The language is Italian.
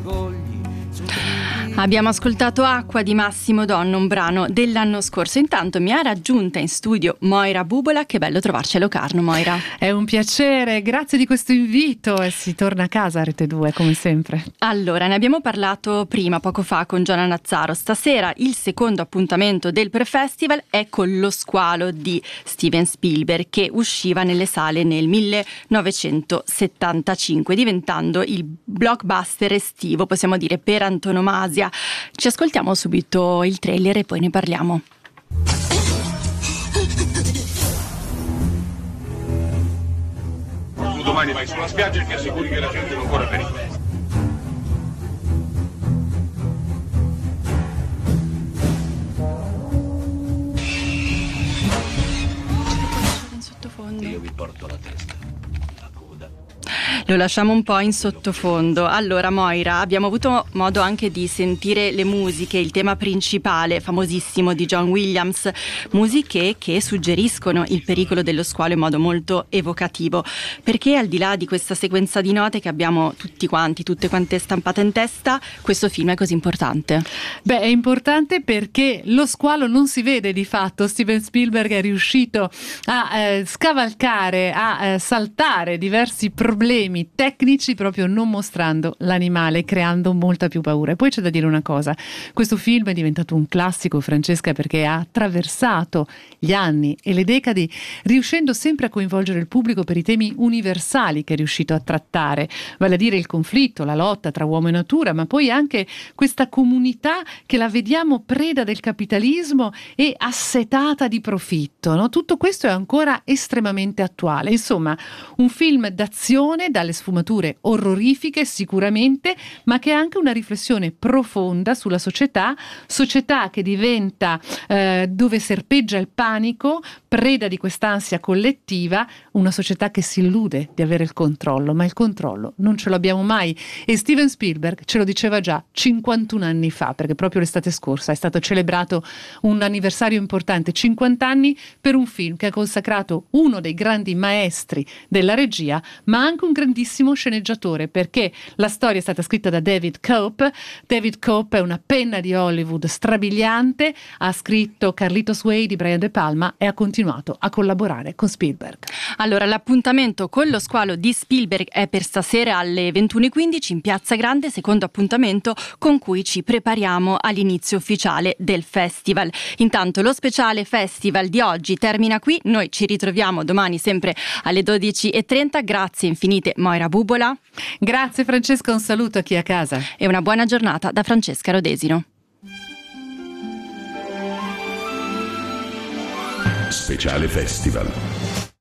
Abbiamo ascoltato Acqua di Massimo Donno, un brano dell'anno scorso. Intanto mi ha raggiunta in studio Moira Bubola. Che bello trovarci a Locarno, Moira. È un piacere, grazie di questo invito e si torna a casa a Rete 2 come sempre. Allora, ne abbiamo parlato poco fa con Giona Nazzaro. Stasera il secondo appuntamento del Pre-Festival è con Lo squalo di Steven Spielberg, che usciva nelle sale nel 1975, diventando il blockbuster estivo, possiamo dire, per antonomasia. Ci ascoltiamo subito il trailer e poi ne parliamo. Tu domani vai sulla spiaggia e ti assicuri che la gente non corra pericolo. In sottofondo. Io vi porto la testa. Lo lasciamo un po' in sottofondo. Allora, Moira, abbiamo avuto modo anche di sentire le musiche, il tema principale famosissimo di John Williams, musiche che suggeriscono il pericolo dello squalo in modo molto evocativo, perché al di là di questa sequenza di note che abbiamo tutte quante stampate in testa, questo film è così importante? Beh, è importante perché lo squalo non si vede di fatto. Steven Spielberg è riuscito a scavalcare, a saltare diversi problemi tecnici proprio non mostrando l'animale, creando molta più paura. E poi c'è da dire una cosa: questo film è diventato un classico, Francesca, perché ha attraversato gli anni e le decadi, riuscendo sempre a coinvolgere il pubblico per i temi universali che è riuscito a trattare, vale a dire il conflitto, la lotta tra uomo e natura, ma poi anche questa comunità che la vediamo preda del capitalismo e assetata di profitto, no? Tutto questo è ancora estremamente attuale. Insomma, un film d'azione dalle sfumature orrorifiche sicuramente, ma che ha anche una riflessione profonda sulla società che diventa dove serpeggia il panico, preda di quest'ansia collettiva, una società che si illude di avere il controllo, ma il controllo non ce l'abbiamo mai. E Steven Spielberg ce lo diceva già 51 anni fa, perché proprio l'estate scorsa è stato celebrato un anniversario importante, 50 anni per un film che ha consacrato uno dei grandi maestri della regia, ma anche un grandissimo sceneggiatore, perché la storia è stata scritta da David Cope. David Cope è una penna di Hollywood strabiliante, ha scritto Carlitos Way di Brian De Palma e ha continuato a collaborare con Spielberg. Allora, l'appuntamento con Lo squalo di Spielberg è per stasera alle 21:15 in Piazza Grande, secondo appuntamento con cui ci prepariamo all'inizio ufficiale del festival. Intanto lo speciale festival di oggi termina qui, noi ci ritroviamo domani sempre alle 12:30. Grazie infinite Moira Bubola. Grazie Francesca, un saluto a chi è a casa. E una buona giornata da Francesca Rodesino. Speciale Festival.